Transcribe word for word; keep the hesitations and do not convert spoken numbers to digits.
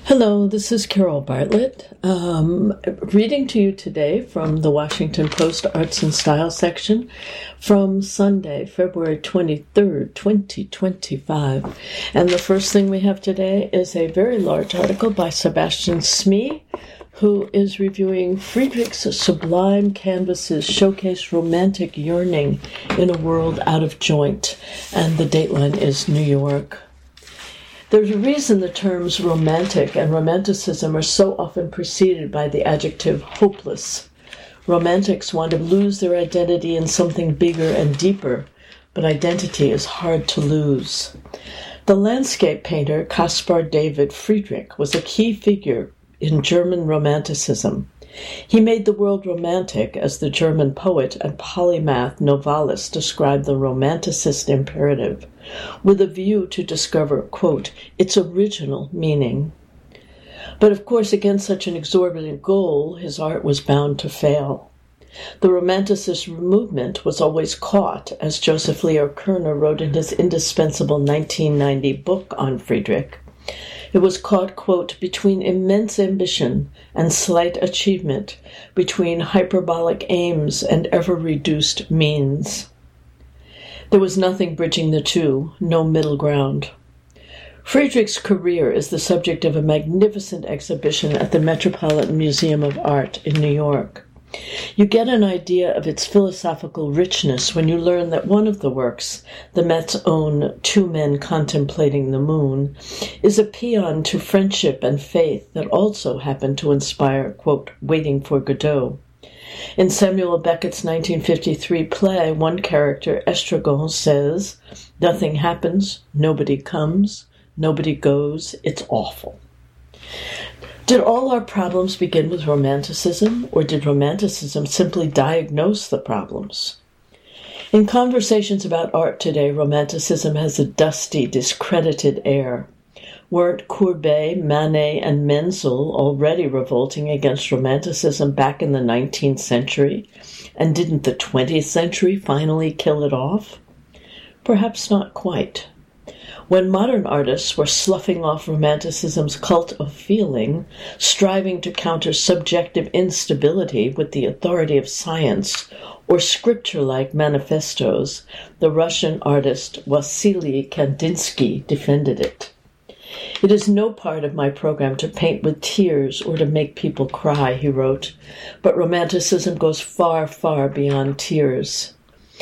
Hello, this is Carol Bartlett, um, reading to you today from the Washington Post Arts and Style section from Sunday, February twenty-third, twenty twenty-five. And the first thing we have today is a very large article by Sebastian Smee, who is reviewing Friedrich's sublime canvases showcase romantic yearning in a world out of joint. And the dateline is New York. There's a reason the terms romantic and romanticism are so often preceded by the adjective hopeless. Romantics want to lose their identity in something bigger and deeper, but identity is hard to lose. The landscape painter Caspar David Friedrich was a key figure in German Romanticism. He made the world romantic, as the German poet and polymath Novalis described the Romanticist imperative, with a view to discover, quote, its original meaning. But of course, against such an exorbitant goal, his art was bound to fail. The Romanticist movement was always caught, as Joseph Leo Kerner wrote in his indispensable nineteen ninety book on Friedrich. It was caught, quote, between immense ambition and slight achievement, between hyperbolic aims and ever-reduced means. There was nothing bridging the two, no middle ground. Friedrich's career is the subject of a magnificent exhibition at the Metropolitan Museum of Art in New York. You get an idea of its philosophical richness when you learn that one of the works, the Met's own Two Men Contemplating the Moon, is a paean to friendship and faith that also happened to inspire, quote, Waiting for Godot. In Samuel Beckett's nineteen fifty-three play, one character, Estragon, says, nothing happens, nobody comes, nobody goes, it's awful. Did all our problems begin with Romanticism, or did Romanticism simply diagnose the problems? In conversations about art today, Romanticism has a dusty, discredited air. Weren't Courbet, Manet, and Menzel already revolting against Romanticism back in the nineteenth century? And didn't the twentieth century finally kill it off? Perhaps not quite. When modern artists were sloughing off Romanticism's cult of feeling, striving to counter subjective instability with the authority of science or scripture-like manifestos, the Russian artist Wassily Kandinsky defended it. It is no part of my program to paint with tears or to make people cry, he wrote, but Romanticism goes far, far beyond tears.